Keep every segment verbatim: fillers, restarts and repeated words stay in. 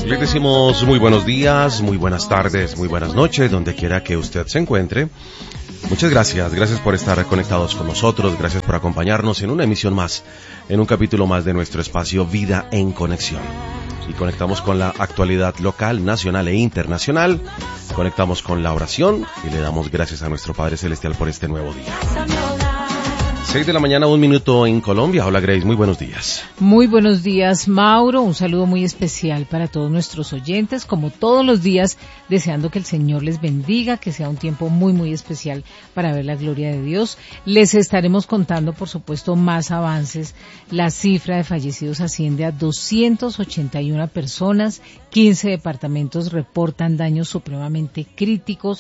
Les decimos muy buenos días, muy buenas tardes, muy buenas noches, donde quiera que usted se encuentre. Muchas gracias, gracias por estar conectados con nosotros, gracias por acompañarnos en una emisión más, en un capítulo más de nuestro espacio Vida en Conexión. Y conectamos con la actualidad local, nacional e internacional, conectamos con la oración y le damos gracias a nuestro Padre Celestial por este nuevo día. seis de la mañana, un minuto en Colombia. Hola Grace, muy buenos días. Muy buenos días, Mauro. Un saludo muy especial para todos nuestros oyentes, como todos los días, deseando que el Señor les bendiga, que sea un tiempo muy, muy especial para ver la gloria de Dios. Les estaremos contando, por supuesto, más avances. La cifra de fallecidos asciende a doscientas ochenta y una personas, quince departamentos reportan daños supremamente críticos.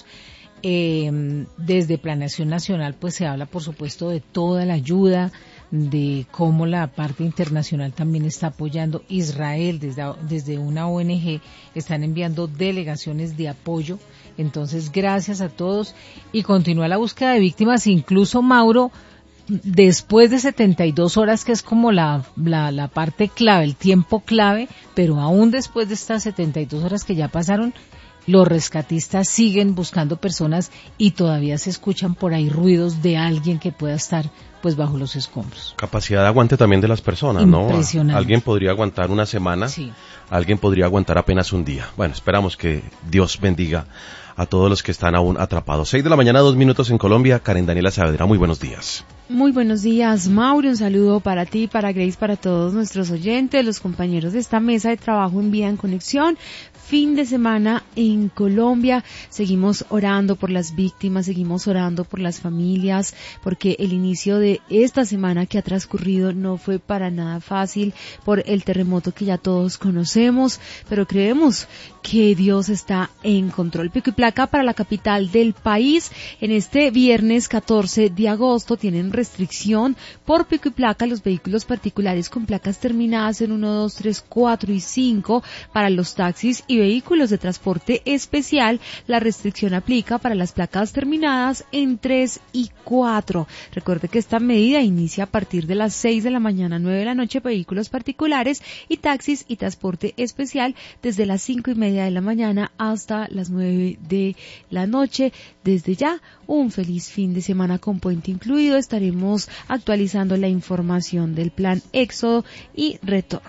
Eh, desde Planeación Nacional pues se habla por supuesto de toda la ayuda, de cómo la parte internacional también está apoyando. Israel desde, desde una O N G están enviando delegaciones de apoyo, entonces gracias a todos y continúa la búsqueda de víctimas, incluso Mauro, después de setenta y dos horas, que es como la, la, la parte clave, el tiempo clave, pero aún después de estas setenta y dos horas que ya pasaron, los rescatistas siguen buscando personas y todavía se escuchan por ahí ruidos de alguien que pueda estar pues bajo los escombros. Capacidad de aguante también de las personas, ¿no? Impresionante. Alguien podría aguantar una semana, sí. Alguien podría aguantar apenas un día. Bueno, esperamos que Dios bendiga a todos los que están aún atrapados. seis de la mañana, dos minutos en Colombia. Karen Daniela Saavedra, muy buenos días. Muy buenos días, Mauro. Un saludo para ti, para Grace, para todos nuestros oyentes, los compañeros de esta mesa de trabajo en Vida en Conexión. Fin de semana en Colombia, seguimos orando por las víctimas, seguimos orando por las familias, porque el inicio de esta semana que ha transcurrido no fue para nada fácil por el terremoto que ya todos conocemos, pero creemos que Dios está en control. Pico y placa para la capital del país. En este viernes catorce de agosto tienen restricción por pico y placa los vehículos particulares con placas terminadas en uno, dos, tres, cuatro y cinco para los taxis y vehículos de transporte especial. La restricción aplica para las placas terminadas en tres y cuatro. Recuerde que esta medida inicia a partir de las seis de la mañana, nueve de la noche, vehículos particulares y taxis y transporte especial desde las cinco y media de la mañana hasta las nueve de la noche. Desde ya, un feliz fin de semana con puente incluido. Estaremos actualizando la información del plan Éxodo y Retorno.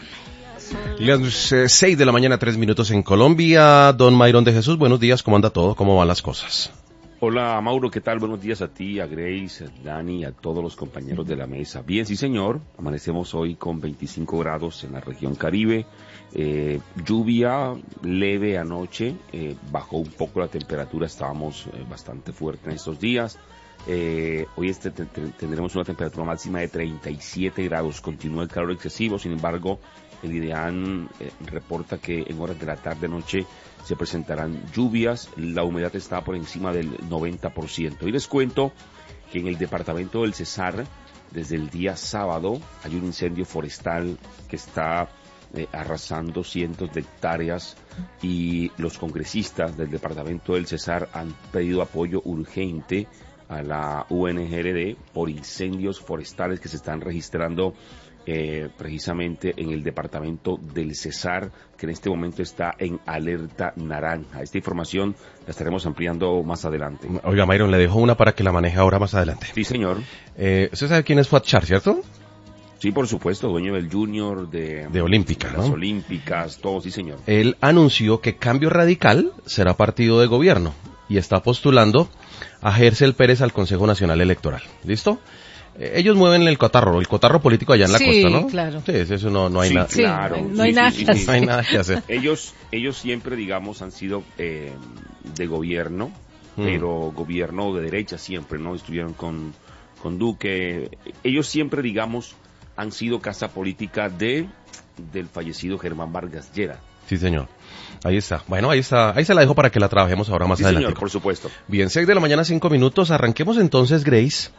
Las eh, seis de la mañana, tres minutos en Colombia. Don Mayron de Jesús, buenos días, ¿cómo anda todo? ¿Cómo van las cosas? Hola Mauro, ¿qué tal? Buenos días a ti, a Grace, a Dani, a todos los compañeros de la mesa. Bien, sí señor, amanecemos hoy con veinticinco grados en la región Caribe, eh, lluvia leve anoche, eh, bajó un poco la temperatura, estábamos eh, bastante fuerte en estos días. Eh, hoy este te, te, tendremos una temperatura máxima de treinta y siete grados, continúa el calor excesivo, sin embargo, el IDEAN eh, reporta que en horas de la tarde-noche se presentarán lluvias, la humedad está por encima del noventa por ciento. Y les cuento que en el departamento del Cesar, desde el día sábado, hay un incendio forestal que está eh, arrasando cientos de hectáreas y los congresistas del departamento del Cesar han pedido apoyo urgente a la U N G R D por incendios forestales que se están registrando Eh, precisamente en el departamento del Cesar, que en este momento está en alerta naranja. Esta información la estaremos ampliando más adelante. Oiga, Mayron, le dejo una para que la maneje ahora más adelante. Sí, señor. Eh, ¿Usted sabe quién es Fuad Char, cierto? Sí, por supuesto, dueño del Junior, de, de Olímpica, de las ¿no? Olímpicas, todo, sí, señor. Él anunció que Cambio Radical será partido de gobierno y está postulando a Gercel Pérez al Consejo Nacional Electoral. ¿Listo? Ellos mueven el cotarro, el cotarro político allá en la sí, costa, ¿no? Sí, claro. Sí, eso no, no hay sí, nada. Claro. Sí, no, sí, hay sí, nada sí, que sí, hacer. No hay nada que hacer. Ellos, ellos siempre, digamos, han sido eh, de gobierno, mm. pero gobierno de derecha siempre, ¿no? Estuvieron con, con Duque. Ellos siempre, digamos, han sido casa política de del fallecido Germán Vargas Llera. Sí, señor. Ahí está. Bueno, ahí está. Ahí se la dejo para que la trabajemos ahora más sí, adelante. Señor, por supuesto. Bien, seis de la mañana, cinco minutos. Arranquemos entonces, Grace.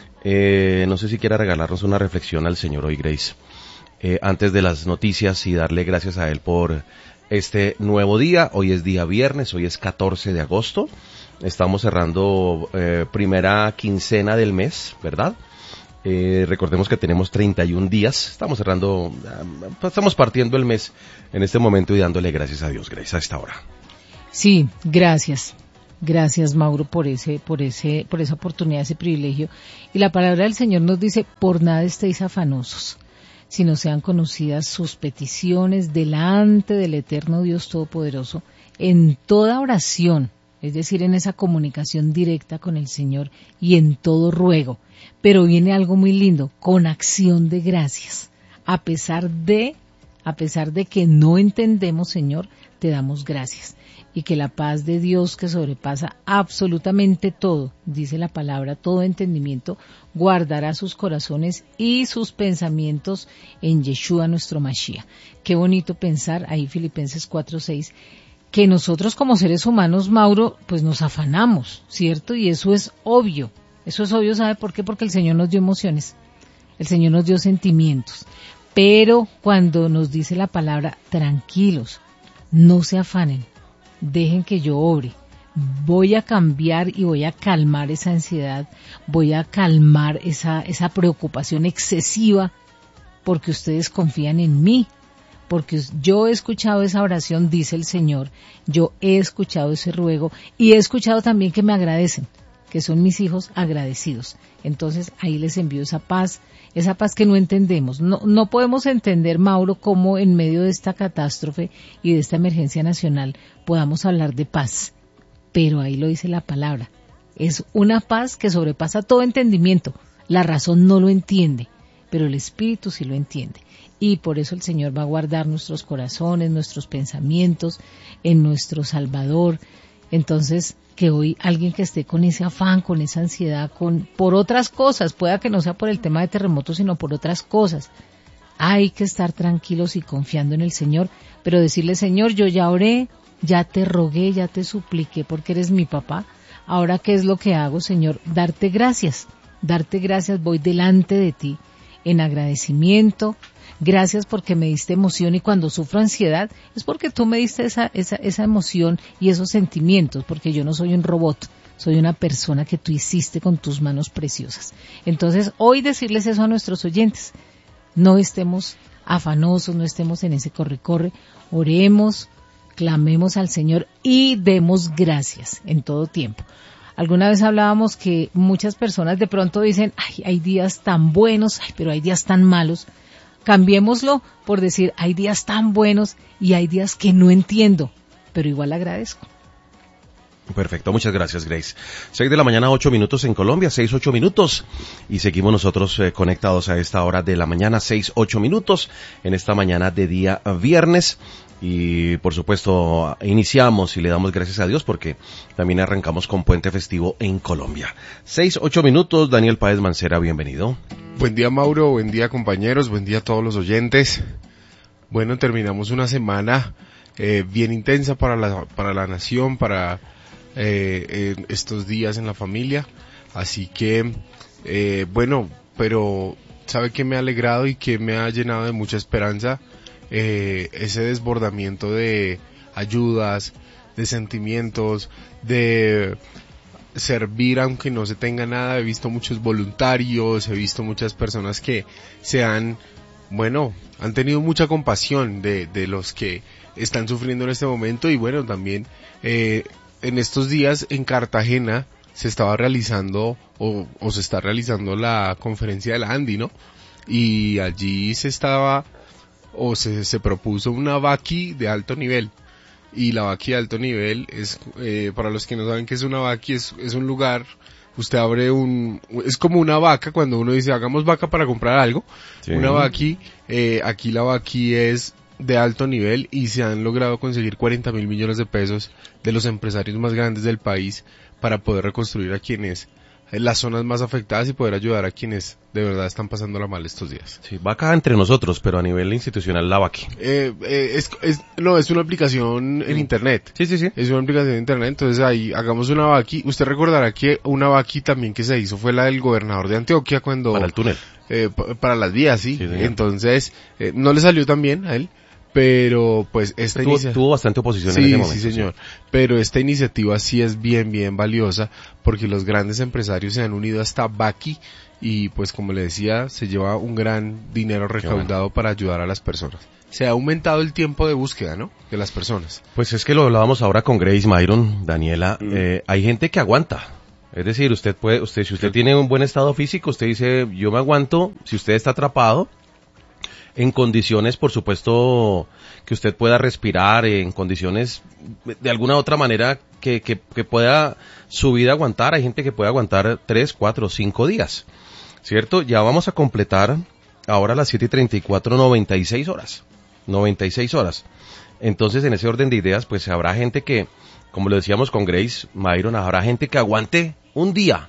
Eh, no sé si quiera regalarnos una reflexión al Señor hoy, Grace, eh, antes de las noticias y darle gracias a Él por este nuevo día. Hoy es día viernes, hoy es catorce de agosto. Estamos cerrando eh, primera quincena del mes, ¿verdad? Eh, recordemos que tenemos treinta y un días, estamos cerrando, estamos partiendo el mes en este momento y dándole gracias a Dios, Grace, a esta hora. Sí, gracias. Gracias, Mauro, por ese, por ese, por esa oportunidad, ese privilegio. Y la palabra del Señor nos dice, por nada estéis afanosos, sino sean conocidas sus peticiones delante del eterno Dios Todopoderoso, en toda oración, es decir, en esa comunicación directa con el Señor y en todo ruego. Pero viene algo muy lindo, con acción de gracias. A pesar de, a pesar de que no entendemos, Señor, te damos gracias. Y que la paz de Dios, que sobrepasa absolutamente todo, dice la palabra, todo entendimiento, guardará sus corazones y sus pensamientos en Yeshua nuestro Mashiach. Qué bonito pensar, ahí Filipenses cuatro seis, que nosotros como seres humanos, Mauro, pues nos afanamos, ¿cierto? Y eso es obvio, eso es obvio, ¿sabe por qué? Porque el Señor nos dio emociones, el Señor nos dio sentimientos, pero cuando nos dice la palabra, tranquilos, no se afanen, dejen que yo obre, voy a cambiar y voy a calmar esa ansiedad, voy a calmar esa, esa preocupación excesiva, porque ustedes confían en mí, porque yo he escuchado esa oración, dice el Señor, yo he escuchado ese ruego y he escuchado también que me agradecen, que son mis hijos agradecidos. Entonces ahí les envío esa paz, esa paz que no entendemos. No, no podemos entender, Mauro, cómo en medio de esta catástrofe y de esta emergencia nacional podamos hablar de paz. Pero ahí lo dice la palabra. Es una paz que sobrepasa todo entendimiento. La razón no lo entiende, pero el Espíritu sí lo entiende. Y por eso el Señor va a guardar nuestros corazones, nuestros pensamientos en nuestro Salvador. Entonces, que hoy alguien que esté con ese afán, con esa ansiedad, con por otras cosas, pueda que no sea por el tema de terremotos, sino por otras cosas, hay que estar tranquilos y confiando en el Señor, pero decirle, Señor, yo ya oré, ya te rogué, ya te supliqué porque eres mi papá, ahora ¿qué es lo que hago, Señor? Darte gracias, darte gracias, voy delante de ti en agradecimiento. Gracias porque me diste emoción y cuando sufro ansiedad es porque tú me diste esa, esa, esa emoción y esos sentimientos, porque yo no soy un robot, soy una persona que tú hiciste con tus manos preciosas. Entonces, hoy decirles eso a nuestros oyentes, no estemos afanosos, no estemos en ese corre-corre, oremos, clamemos al Señor y demos gracias en todo tiempo. Alguna vez hablábamos que muchas personas de pronto dicen, ay, hay días tan buenos, ay, pero hay días tan malos. Cambiémoslo por decir, hay días tan buenos y hay días que no entiendo, pero igual agradezco. Perfecto, muchas gracias, Grace. Seis de la mañana, ocho minutos en Colombia, seis, ocho minutos, y seguimos nosotros eh, conectados a esta hora de la mañana, seis, ocho minutos, en esta mañana de día viernes. Y por supuesto iniciamos y le damos gracias a Dios porque también arrancamos con puente festivo en Colombia. Seis, ocho minutos, Daniel Páez Mancera, bienvenido. Buen día, Mauro, buen día, compañeros, buen día a todos los oyentes. Bueno, terminamos una semana eh, bien intensa para la, para la nación, para eh, eh, estos días en la familia. Así que, eh, bueno, pero ¿sabe qué me ha alegrado y que me ha llenado de mucha esperanza? Eh, ese desbordamiento de ayudas, de sentimientos, de servir aunque no se tenga nada. He visto muchos voluntarios, he visto muchas personas que se han, bueno, han tenido mucha compasión de, de los que están sufriendo en este momento. Y bueno, también eh, en estos días en Cartagena se estaba realizando o, o se está realizando la conferencia de la ANDI, ¿no? Y allí se estaba o se, se propuso una vaqui de alto nivel. Y la vaqui de alto nivel es, eh, para los que no saben qué es una vaqui, es, es un lugar, usted abre un, es como una vaca cuando uno dice hagamos vaca para comprar algo. Sí. Una vaqui, eh, aquí la vaqui es de alto nivel y se han logrado conseguir cuarenta mil millones de pesos de los empresarios más grandes del país para poder reconstruir a quienes en las zonas más afectadas y poder ayudar a quienes de verdad están pasándola mal estos días. Sí, va acá entre nosotros, pero a nivel institucional la vaqui. Eh, eh, es, es, no, es una aplicación en internet. Sí, sí, sí. Es una aplicación en internet, entonces ahí hagamos una vaqui. Usted recordará que una vaqui también que se hizo fue la del gobernador de Antioquia cuando... Para el túnel. Eh, para las vías, sí. Sí, entonces, eh, no le salió tan bien a él, pero pues esta tuvo, inicia... tuvo bastante oposición sí, en ese momento. Sí, señor. Sí. Pero esta iniciativa sí es bien, bien valiosa porque los grandes empresarios se han unido hasta Baki y pues como le decía, se lleva un gran dinero recaudado bueno. para ayudar a las personas. Se ha aumentado el tiempo de búsqueda, ¿no? De las personas. Pues es que lo hablábamos ahora con Grace Myron, Daniela, mm. eh, hay gente que aguanta. Es decir, usted puede, usted, si usted sí. tiene un buen estado físico, usted dice, yo me aguanto, si usted está atrapado, en condiciones, por supuesto, que usted pueda respirar, en condiciones de alguna otra manera que, que, que pueda su vida aguantar. Hay gente que puede aguantar tres, cuatro, cinco días, ¿cierto? Ya vamos a completar ahora a las siete y treinta y cuatro, noventa y seis horas, noventa y seis horas. Entonces, en ese orden de ideas, pues habrá gente que, como lo decíamos con Grace Myron, habrá gente que aguante un día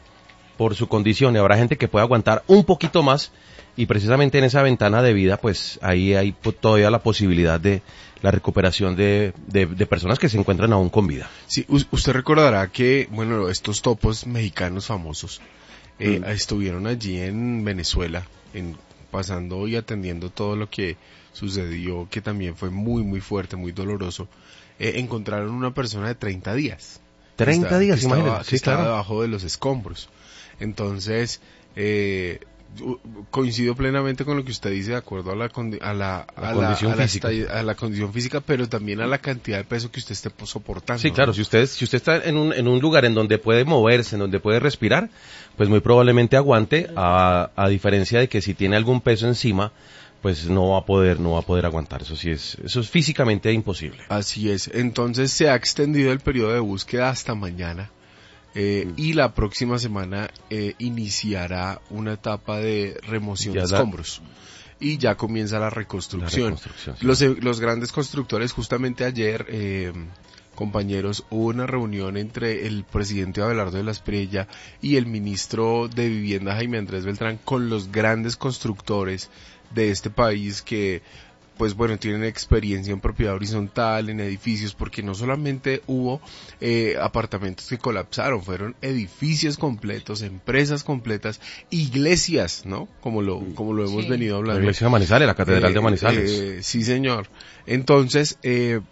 por su condición y habrá gente que pueda aguantar un poquito más. Y precisamente en esa ventana de vida, pues ahí hay todavía la posibilidad de la recuperación de, de, de personas que se encuentran aún con vida. Sí, usted recordará que, bueno, estos topos mexicanos famosos eh, mm. estuvieron allí en Venezuela, en, pasando y atendiendo todo lo que sucedió, que también fue muy, muy fuerte, muy doloroso. Eh, encontraron una persona de treinta días. treinta está, días, imagínate. Sí, estaba claro. debajo de los escombros. Entonces, eh... coincido plenamente con lo que usted dice de acuerdo a la condi- a la, la a condición la, a física la, a la condición física, pero también a la cantidad de peso que usted esté soportando. Sí, claro, ¿no? si usted si usted está en un en un lugar en donde puede moverse, en donde puede respirar, pues muy probablemente aguante, a a diferencia de que si tiene algún peso encima, pues no va a poder no va a poder aguantar. Eso sí es eso es físicamente imposible. Así es. Entonces se ha extendido el periodo de búsqueda hasta mañana. Eh, mm. Y la próxima semana eh, iniciará una etapa de remoción ya de escombros da... y ya comienza la reconstrucción. La reconstrucción sí. los, los grandes constructores, justamente ayer, eh, compañeros, hubo una reunión entre el presidente Abelardo de la Espriella y el ministro de Vivienda Jaime Andrés Beltrán con los grandes constructores de este país que pues bueno, tienen experiencia en propiedad horizontal, en edificios, porque no solamente hubo eh, apartamentos que colapsaron, fueron edificios completos, empresas completas, iglesias, ¿no? Como lo, como lo hemos sí. venido hablando. La iglesia de Manizales, la catedral eh, de Manizales. Eh, sí, señor. Entonces, eh,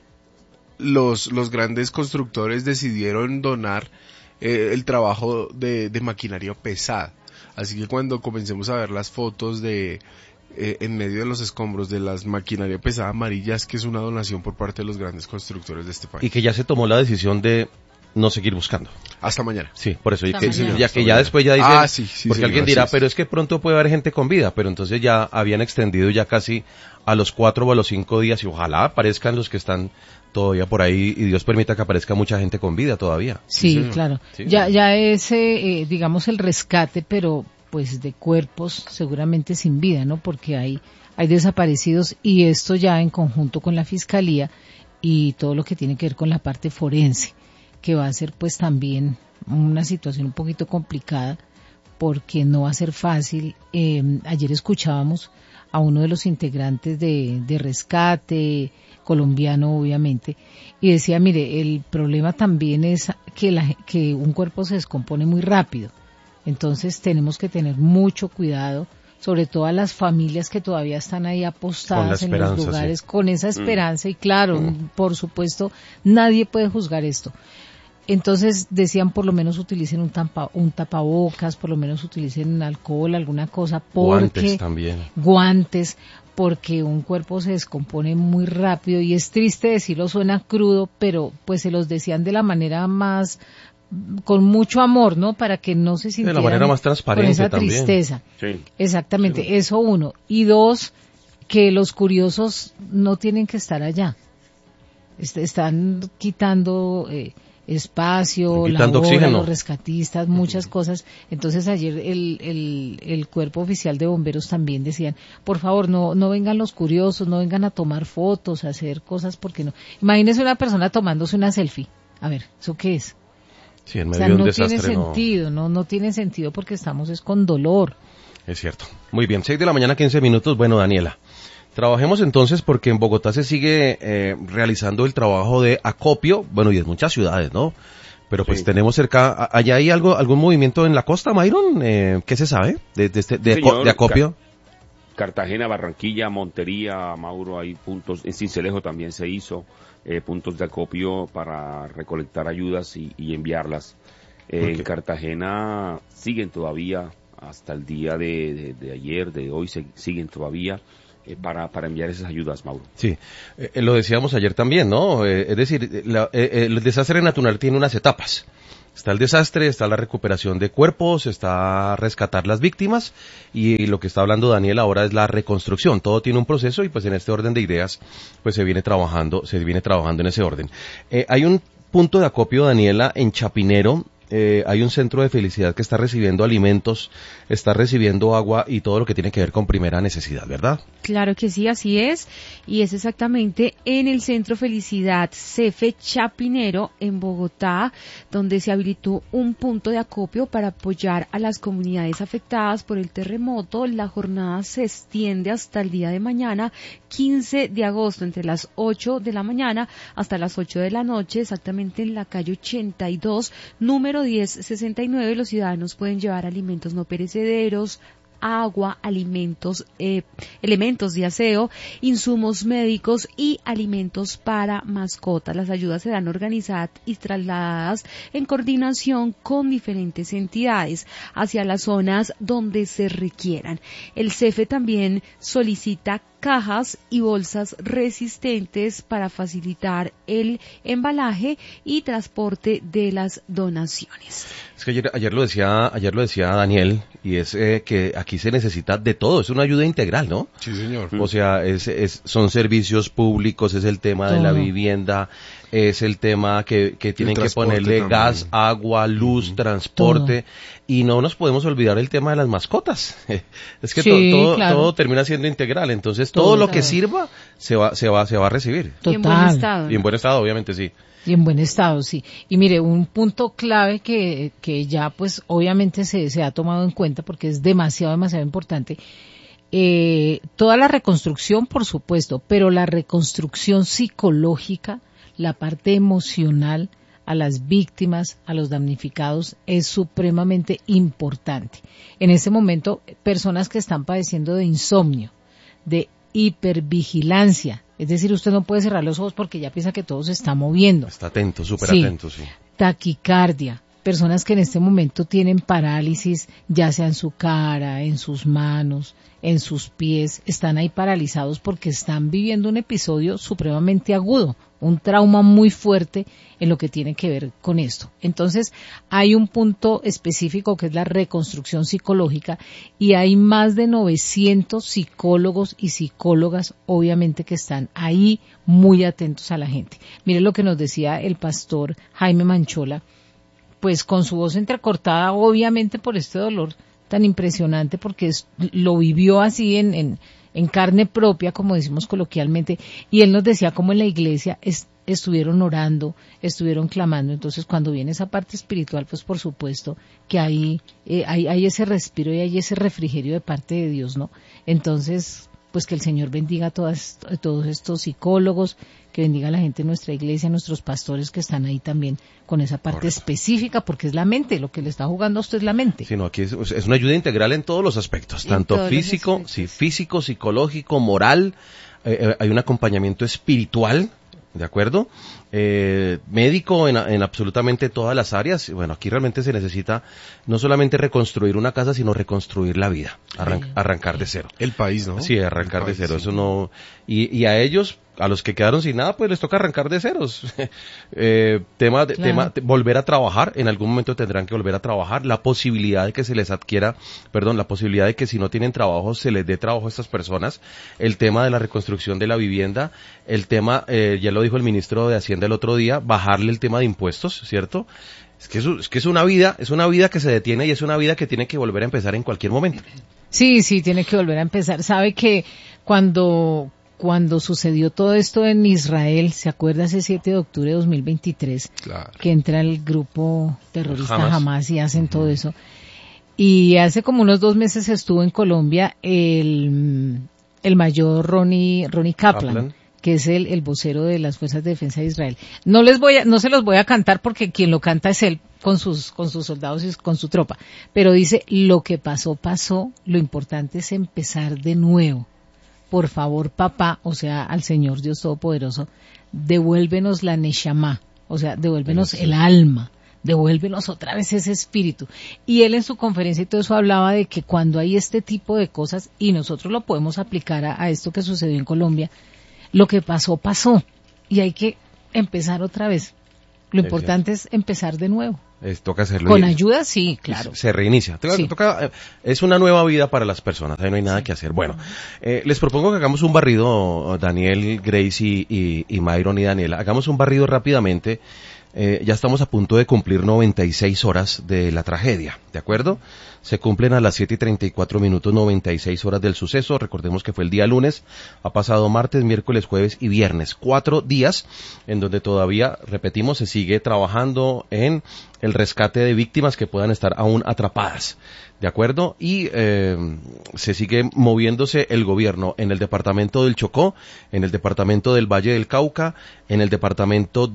los, los grandes constructores decidieron donar eh, el trabajo de, de maquinaria pesada. Así que cuando comencemos a ver las fotos de Eh, en medio de los escombros de las maquinaria pesada amarillas, que es una donación por parte de los grandes constructores de este país. Y que ya se tomó la decisión de no seguir buscando. Hasta mañana. Sí, por eso. Y que, mañana. ya que ya después ya dicen, ah, sí, sí, porque sí, alguien sí, dirá, sí. pero es que pronto puede haber gente con vida, pero entonces ya habían extendido ya casi a los cuatro o a los cinco días y ojalá aparezcan los que están todavía por ahí y Dios permita que aparezca mucha gente con vida todavía. Sí, sí claro. Sí, ya, ya ese, eh, digamos, el rescate, pero pues de cuerpos seguramente sin vida, ¿no? Porque hay hay desaparecidos y esto ya en conjunto con la Fiscalía y todo lo que tiene que ver con la parte forense, que va a ser pues también una situación un poquito complicada porque no va a ser fácil. Eh, ayer escuchábamos a uno de los integrantes de, de Rescate, colombiano obviamente, y decía, mire, el problema también es que, la, que un cuerpo se descompone muy rápido, entonces tenemos que tener mucho cuidado, sobre todo a las familias que todavía están ahí apostadas en los lugares, sí. con esa esperanza, mm. y claro, mm. por supuesto, nadie puede juzgar esto. Entonces decían por lo menos utilicen un, tapa, un tapabocas, por lo menos utilicen alcohol, alguna cosa, porque guantes también. Guantes, porque un cuerpo se descompone muy rápido y es triste decirlo, suena crudo, pero pues se los decían de la manera más, con mucho amor, ¿no? Para que no se sintieran de la manera más transparente con esa también. tristeza. Sí. Exactamente, Sí. Eso uno. Y dos, que los curiosos no tienen que estar allá. Est- están quitando eh, espacio, quitando la hora, oxígeno. los rescatistas, muchas uh-huh. cosas. Entonces ayer el, el, el cuerpo oficial de bomberos también decían, por favor, no, no vengan los curiosos, no vengan a tomar fotos, a hacer cosas, porque no. Imagínese una persona tomándose una selfie. A ver, ¿eso qué es? Sí, en O medio sea, de un no desastre, tiene sentido, no. no, no tiene sentido porque estamos es con dolor. Es cierto. Muy bien, seis de la mañana, quince minutos. Bueno, Daniela, trabajemos entonces porque en Bogotá se sigue eh, realizando el trabajo de acopio, bueno, y en muchas ciudades, ¿no? Pero pues sí. tenemos cerca, ¿allá hay algo, algún movimiento en la costa, Myron? Eh, ¿Qué se sabe de, de, este, de, Señor, de acopio? Cartagena, Barranquilla, Montería, Mauro, hay puntos, en Sincelejo también se hizo, eh, puntos de acopio para recolectar ayudas y, y enviarlas. Eh, okay. En Cartagena siguen todavía, hasta el día de, de, de ayer, de hoy, se, siguen todavía eh, para, para enviar esas ayudas, Mauro. Sí, eh, lo decíamos ayer también, ¿no? Eh, es decir, la, eh, el desastre natural tiene unas etapas. Está el desastre, está la recuperación de cuerpos, está rescatar las víctimas y, y lo que está hablando Daniel ahora es la reconstrucción. Todo tiene un proceso y pues en este orden de ideas pues se viene trabajando, se viene trabajando en ese orden. Eh, hay un punto de acopio, Daniela, en Chapinero. Eh, hay un centro de felicidad que está recibiendo alimentos, está recibiendo agua y todo lo que tiene que ver con primera necesidad, ¿verdad? Claro que sí, así es, y es exactamente en el Centro Felicidad Cefe Chapinero en Bogotá, donde se habilitó un punto de acopio para apoyar a las comunidades afectadas por el terremoto. La jornada se extiende hasta el día de mañana, quince de agosto, entre las ocho de la mañana hasta las ocho de la noche, exactamente en la calle ochenta y dos, número diez sesenta y nueve. Los ciudadanos pueden llevar alimentos no perecederos, agua, alimentos, eh, elementos de aseo, insumos médicos y alimentos para mascotas. Las ayudas serán organizadas y trasladadas en coordinación con diferentes entidades hacia las zonas donde se requieran. El Cefe también solicita cajas y bolsas resistentes para facilitar el embalaje y transporte de las donaciones. Es que ayer, ayer lo decía, ayer lo decía Daniel, y es eh, que aquí se necesita de todo, es una ayuda integral, ¿no? Sí, señor. O sea, es, es, son servicios públicos, es el tema todo. De la vivienda, es el tema que, que tienen que ponerle también. Gas, agua, luz, uh-huh. transporte, todo. Y no nos podemos olvidar el tema de las mascotas. Es que sí, to, todo, claro. todo termina siendo integral, entonces todo, todo lo que sirva se va, se va, se va a recibir. Total. Y en buen estado. Y en buen estado, obviamente, sí. Y en buen estado, sí. Y mire, un punto clave que, que ya pues obviamente se, se ha tomado en cuenta porque es demasiado, demasiado importante. Eh, toda la reconstrucción, por supuesto, pero la reconstrucción psicológica, la parte emocional a las víctimas, a los damnificados, es supremamente importante. En este momento, personas que están padeciendo de insomnio, de hipervigilancia, es decir, usted no puede cerrar los ojos porque ya piensa que todo se está moviendo. Está atento, súper sí. atento, sí. Taquicardia, personas que en este momento tienen parálisis, ya sea en su cara, en sus manos, en sus pies, están ahí paralizados porque están viviendo un episodio supremamente agudo, un trauma muy fuerte en lo que tiene que ver con esto. Entonces, hay un punto específico que es la reconstrucción psicológica y hay más de novecientos psicólogos y psicólogas, obviamente, que están ahí muy atentos a la gente. Mire lo que nos decía el pastor Jaime Manchola, pues con su voz entrecortada, obviamente por este dolor tan impresionante, porque es, lo vivió así en, en, en carne propia, como decimos coloquialmente, y él nos decía cómo en la iglesia es, estuvieron orando, estuvieron clamando. Entonces, cuando viene esa parte espiritual, pues por supuesto que hay, eh, hay, hay ese respiro y hay ese refrigerio de parte de Dios, ¿no? Entonces, pues que el Señor bendiga a todas, a todos estos psicólogos, que bendiga a la gente de nuestra iglesia, a nuestros pastores que están ahí también con esa parte Correcto. Específica, porque es la mente, lo que le está jugando a usted es la mente. Sí, no, aquí es, es una ayuda integral en todos los aspectos, tanto físico, sí, físico, psicológico, moral, eh, eh, hay un acompañamiento espiritual, ¿de acuerdo? Eh, médico en, en absolutamente todas las áreas. Bueno, aquí realmente se necesita no solamente reconstruir una casa, sino reconstruir la vida, arran- arrancar de cero. El país, ¿no? Sí, arrancar país, de cero, sí. eso no... Y, y a ellos, a los que quedaron sin nada, pues les toca arrancar de ceros. eh, tema, de, claro. tema, de volver a trabajar, en algún momento tendrán que volver a trabajar, la posibilidad de que se les adquiera, perdón, la posibilidad de que si no tienen trabajo, se les dé trabajo a estas personas, el tema de la reconstrucción de la vivienda, el tema, eh, ya lo dijo el ministro de Hacienda el otro día, bajarle el tema de impuestos, ¿cierto? Es que, es, es que es una vida, es una vida que se detiene y es una vida que tiene que volver a empezar en cualquier momento. Sí, sí, tiene que volver a empezar. Sabe que cuando, cuando sucedió todo esto en Israel, ¿se acuerda ese siete de octubre de dos mil veintitrés? Claro. Que entra el grupo terrorista Hamas, Hamas y hacen uh-huh. todo eso. Y hace como unos dos meses estuvo en Colombia el, el mayor Ronnie, Ronnie Kaplan. Kaplan. que es el, el vocero de las Fuerzas de Defensa de Israel. No les voy a, no se los voy a cantar porque quien lo canta es él con sus, con sus soldados y con su tropa. Pero dice, lo que pasó, pasó, lo importante es empezar de nuevo. Por favor, papá, o sea, al Señor Dios Todopoderoso, devuélvenos la neshama, o sea, devuélvenos sí. el alma, devuélvenos otra vez ese espíritu. Y él en su conferencia y todo eso hablaba de que cuando hay este tipo de cosas, y nosotros lo podemos aplicar a, a esto que sucedió en Colombia, lo que pasó, pasó, y hay que empezar otra vez. Lo es importante cierto. Es empezar de nuevo. Es, toca hacerlo. Con ayuda, sí, claro. Se reinicia. Toca, sí. toca, es una nueva vida para las personas, ahí no hay nada sí. que hacer. Bueno, eh, les propongo que hagamos un barrido, Daniel, Grace y, y, y Myron y Daniela. Hagamos un barrido rápidamente. Eh, ya estamos a punto de cumplir noventa y seis horas de la tragedia, ¿de acuerdo? Se cumplen a las siete y treinta y cuatro minutos noventa y seis horas del suceso. Recordemos que fue el día lunes, ha pasado martes, miércoles, jueves y viernes. Cuatro días en donde todavía, repetimos, se sigue trabajando en el rescate de víctimas que puedan estar aún atrapadas. ¿De acuerdo? Y eh, se sigue moviéndose el gobierno en el departamento del Chocó, en el departamento del Valle del Cauca, en el departamento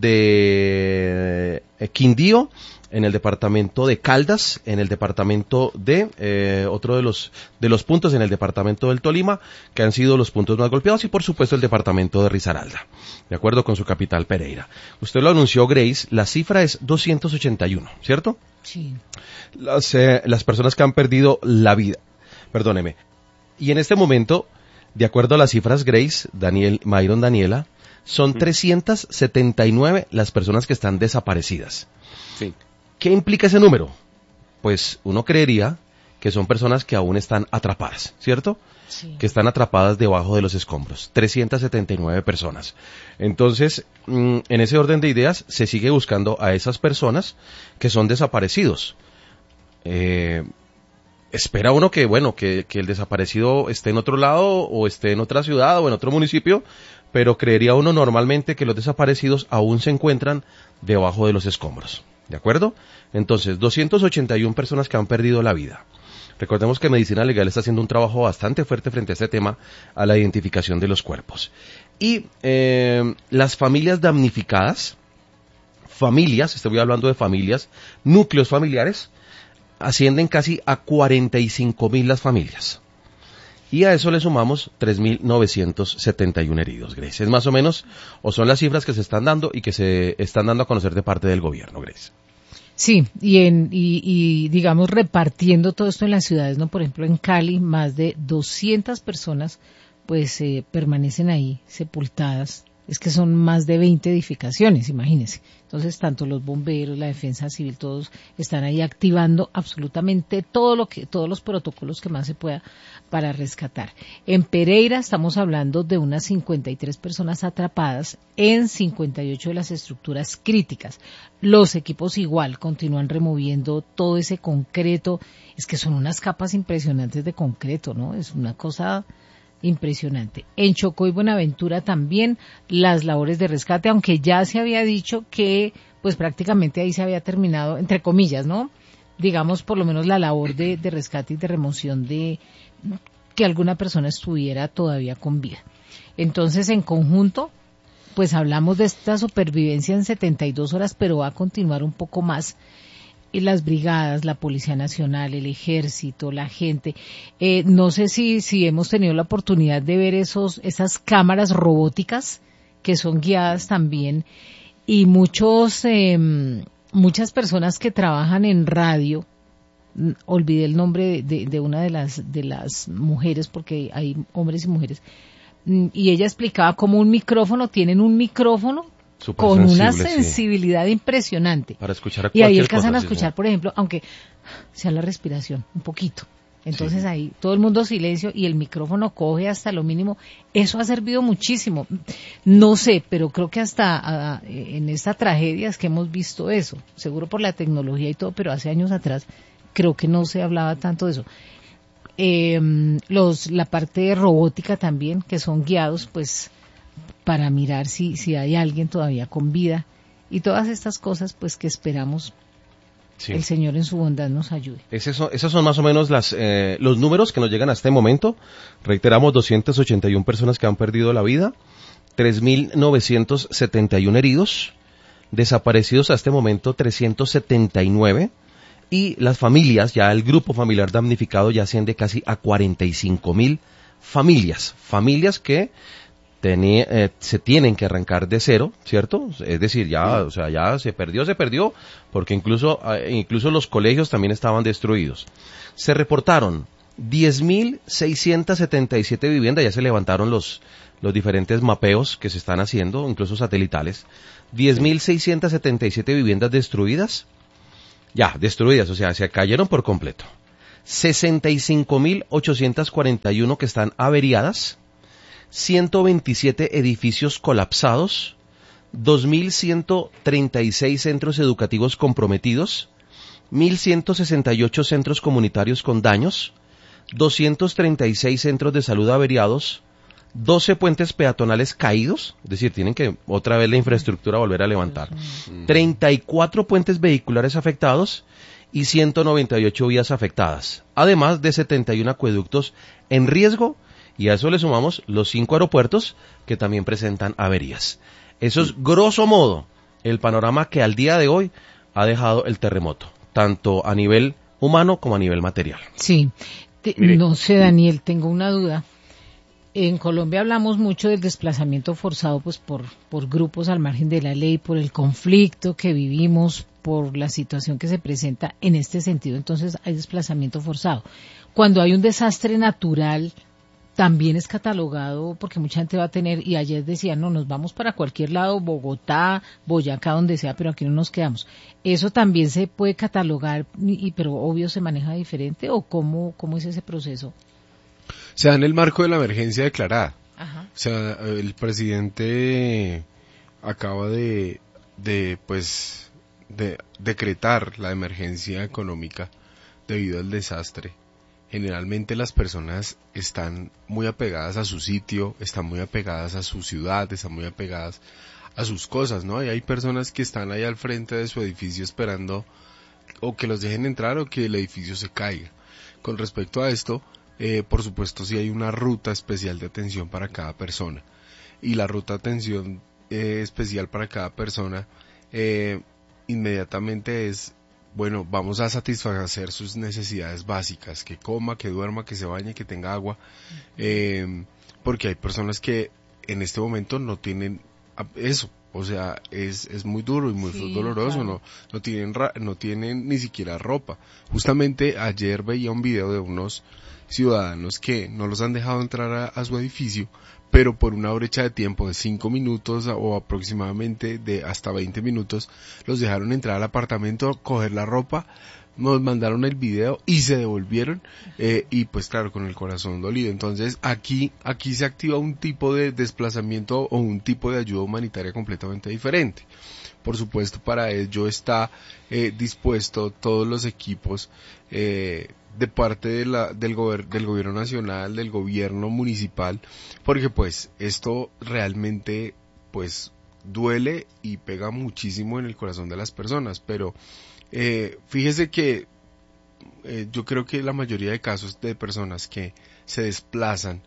de eh, Quindío, en el departamento de Caldas, en el departamento de eh, otro de los de los puntos en el departamento del Tolima, que han sido los puntos más golpeados, y por supuesto el departamento de Risaralda, de acuerdo con su capital Pereira. Usted lo anunció, Grace, la cifra es doscientos ochenta y uno, ¿cierto? Sí. Las, eh, las personas que han perdido la vida, perdóneme. Y en este momento, de acuerdo a las cifras, Grace, Daniel, Myron, Daniela, son sí. trescientas setenta y nueve las personas que están desaparecidas. Sí. ¿Qué implica ese número? Pues uno creería que son personas que aún están atrapadas, ¿cierto? Sí. Que están atrapadas debajo de los escombros. trescientas setenta y nueve personas. Entonces, en ese orden de ideas, se sigue buscando a esas personas que son desaparecidos. Eh, espera uno que, bueno, que, que el desaparecido esté en otro lado o esté en otra ciudad o en otro municipio, pero creería uno normalmente que los desaparecidos aún se encuentran debajo de los escombros. ¿De acuerdo? Entonces, doscientas ochenta y una personas que han perdido la vida. Recordemos que Medicina Legal está haciendo un trabajo bastante fuerte frente a este tema, a la identificación de los cuerpos. Y eh, las familias damnificadas, familias, estoy hablando de familias, núcleos familiares, ascienden casi a cuarenta y cinco mil las familias. Y a eso le sumamos tres mil novecientos setenta y uno heridos, Grace. Es más o menos, o son las cifras que se están dando y que se están dando a conocer de parte del gobierno, Grace. Sí, y, en, y, y digamos repartiendo todo esto en las ciudades, ¿no? Por ejemplo, en Cali, más de doscientas personas pues eh, permanecen ahí sepultadas. Es que son más de veinte edificaciones, imagínense. Entonces, tanto los bomberos, la defensa civil, todos están ahí activando absolutamente todo lo que, todos los protocolos que más se pueda para rescatar. En Pereira estamos hablando de unas cincuenta y tres personas atrapadas en cincuenta y ocho de las estructuras críticas. Los equipos igual continúan removiendo todo ese concreto. Es que son unas capas impresionantes de concreto, ¿no? Es una cosa impresionante. En Chocó y Buenaventura también las labores de rescate, aunque ya se había dicho que pues prácticamente ahí se había terminado, entre comillas, ¿no? Digamos, por lo menos la labor de, de rescate y de remoción de que alguna persona estuviera todavía con vida. Entonces, en conjunto, pues hablamos de esta supervivencia en setenta y dos horas, pero va a continuar un poco más. Y las brigadas, la Policía Nacional, el Ejército, la gente. Eh, no sé si, si hemos tenido la oportunidad de ver esos, esas cámaras robóticas que son guiadas también, y muchos, eh, muchas personas que trabajan en radio. Olvidé el nombre de, de, de una de las, de las mujeres, porque hay hombres y mujeres, y ella explicaba cómo un micrófono, tienen un micrófono Super con una sensibilidad sí. impresionante. Para escuchar y ahí alcanzan cosa, a escuchar, sí, por ejemplo, aunque sea la respiración, un poquito. Entonces sí. ahí todo el mundo silencio y el micrófono coge hasta lo mínimo. Eso ha servido muchísimo. No sé, pero creo que hasta a, en esta tragedia es que hemos visto eso. Seguro por la tecnología y todo, pero hace años atrás creo que no se hablaba tanto de eso. Eh, los, la parte de robótica también, que son guiados, pues, para mirar si, si hay alguien todavía con vida, y todas estas cosas pues que esperamos sí. el Señor en su bondad nos ayude. Es eso, esos son más o menos las, eh, los números que nos llegan a este momento. Reiteramos, doscientas ochenta y una personas que han perdido la vida, tres mil novecientos setenta y uno heridos, desaparecidos a este momento trescientos setenta y nueve, y las familias, ya el grupo familiar damnificado ya asciende casi a cuarenta y cinco mil familias, familias que Tení, eh, se tienen que arrancar de cero, ¿cierto? Es decir, ya, o sea, ya se perdió, se perdió, porque incluso, eh, incluso los colegios también estaban destruidos. Se reportaron diez mil seiscientas setenta y siete viviendas, ya se levantaron los, los diferentes mapeos que se están haciendo, incluso satelitales. diez mil seiscientas setenta y siete viviendas destruidas, ya, destruidas, o sea, se cayeron por completo. sesenta y cinco mil ochocientas cuarenta y uno que están averiadas, ciento veintisiete edificios colapsados, dos mil ciento treinta y seis centros educativos comprometidos, mil ciento sesenta y ocho centros comunitarios con daños, doscientos treinta y seis centros de salud averiados, doce puentes peatonales caídos, es decir, tienen que otra vez la infraestructura volver a levantar, treinta y cuatro puentes vehiculares afectados y ciento noventa y ocho vías afectadas, además de setenta y uno acueductos en riesgo. Y a eso le sumamos los cinco aeropuertos que también presentan averías. Eso es, grosso modo, el panorama que al día de hoy ha dejado el terremoto, tanto a nivel humano como a nivel material. Sí, Te, no sé, Daniel, tengo una duda. En Colombia hablamos mucho del desplazamiento forzado, pues por, por grupos al margen de la ley, por el conflicto que vivimos, por la situación que se presenta en este sentido. Entonces hay desplazamiento forzado. Cuando hay un desastre natural, también es catalogado, porque mucha gente va a tener, y ayer decían, no, nos vamos para cualquier lado, Bogotá, Boyacá, donde sea, pero aquí no nos quedamos. ¿Eso también se puede catalogar, y pero obvio se maneja diferente, o cómo, cómo es ese proceso? Se da en el marco de la emergencia declarada. Ajá. O sea, el presidente acaba de, de pues, de decretar la emergencia económica debido al desastre. Generalmente las personas están muy apegadas a su sitio, están muy apegadas a su ciudad, están muy apegadas a sus cosas, ¿no? Y hay personas que están ahí al frente de su edificio esperando o que los dejen entrar o que el edificio se caiga. Con respecto a esto, eh, por supuesto sí hay una ruta especial de atención para cada persona. Y la ruta de atención eh, especial para cada persona eh, inmediatamente es: bueno, vamos a satisfacer sus necesidades básicas, que coma, que duerma, que se bañe, que tenga agua, eh, porque hay personas que en este momento no tienen eso, o sea, es es muy duro y muy sí, doloroso, claro. no no tienen no tienen ni siquiera ropa. Justamente ayer veía un video de unos ciudadanos que no los han dejado entrar a, a su edificio, pero por una brecha de tiempo de cinco minutos o aproximadamente de hasta veinte minutos, los dejaron entrar al apartamento, coger la ropa, nos mandaron el video y se devolvieron, eh, y pues claro, con el corazón dolido. Entonces aquí, aquí se activa un tipo de desplazamiento o un tipo de ayuda humanitaria completamente diferente. Por supuesto, para ello está eh, dispuesto todos los equipos, eh, de parte de la, del, gober, del gobierno nacional, del gobierno municipal, porque pues esto realmente pues duele y pega muchísimo en el corazón de las personas, pero eh, fíjese que eh, yo creo que la mayoría de casos de personas que se desplazan,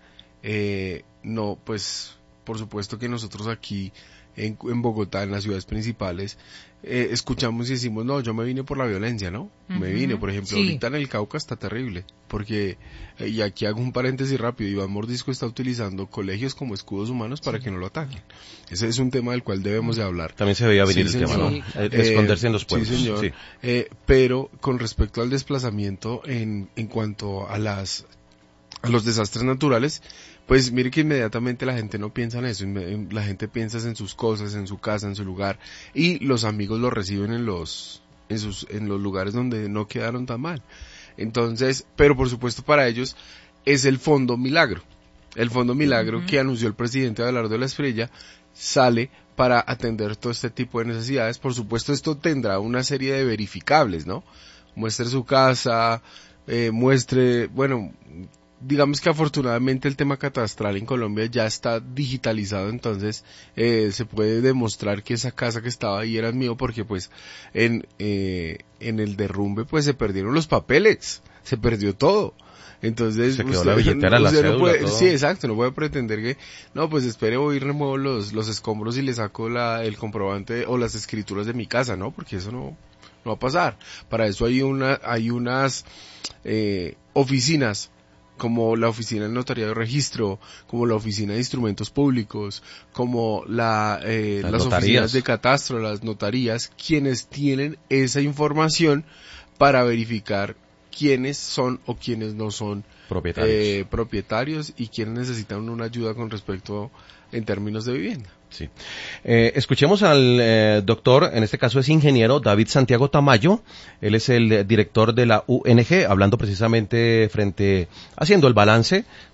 eh, no, pues por supuesto que nosotros aquí en, en Bogotá, en las ciudades principales, eh, escuchamos y decimos, no, yo me vine por la violencia, ¿no? Uh-huh. Me vine, por ejemplo, sí. Ahorita en el Cauca está terrible, porque, eh, y aquí hago un paréntesis rápido, Iván Mordisco está utilizando colegios como escudos humanos para sí. que no lo ataquen. Ese es un tema del cual debemos de hablar. También se veía venir sí, el señor. tema, ¿no? Sí. Esconderse eh, en los pueblos. Sí, señor. Sí. Eh, pero con respecto al desplazamiento en, en cuanto a las, a los desastres naturales, pues mire que inmediatamente la gente no piensa en eso, la gente piensa en sus cosas, en su casa, en su lugar, y los amigos lo reciben en los, en sus, en los lugares donde no quedaron tan mal. Entonces, pero por supuesto para ellos es el Fondo Milagro. El Fondo Milagro uh-huh. que anunció el presidente Abelardo de la Espriella sale para atender todo este tipo de necesidades. Por supuesto esto tendrá una serie de verificables, ¿no? Muestre su casa, eh, muestre, bueno, digamos que afortunadamente el tema catastral en Colombia ya está digitalizado, entonces eh, se puede demostrar que esa casa que estaba ahí era mío, porque pues en eh, en el derrumbe pues se perdieron los papeles se perdió todo. Entonces, se quedó usted, la billetera, la usted no cédula, puede, todo. sí, exacto, no puede pretender que, no, pues espere, voy y remuevo los, los escombros y le saco la, el comprobante o las escrituras de mi casa, ¿no? Porque eso no, no va a pasar. Para eso hay una, hay unas, eh, oficinas, como la oficina del notariado de registro, como la oficina de instrumentos públicos, como la, eh, las, las notarías. oficinas de catastro, las notarías, quienes tienen esa información para verificar quiénes son o quiénes no son propietarios, eh, propietarios y quienes necesitan una ayuda con respecto en términos de vivienda. Sí. Eh, escuchemos al eh, doctor, en este caso es ingeniero David Santiago Tamayo. Él es el eh, director de la U N G, hablando precisamente frente, haciendo el balance